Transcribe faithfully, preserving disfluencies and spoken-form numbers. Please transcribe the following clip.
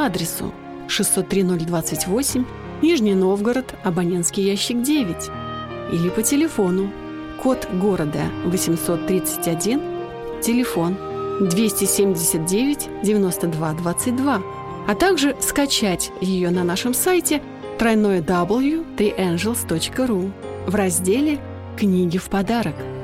адресу шестьсот три ноль двадцать восемь, Нижний Новгород, абонентский ящик девять, или по телефону, код города восемьсот тридцать один, телефон двести семьдесят девять девяносто два двадцать два, а также скачать ее на нашем сайте дабл ю дабл ю дабл ю точка три ангелс точка ру в разделе «Книги в подарок».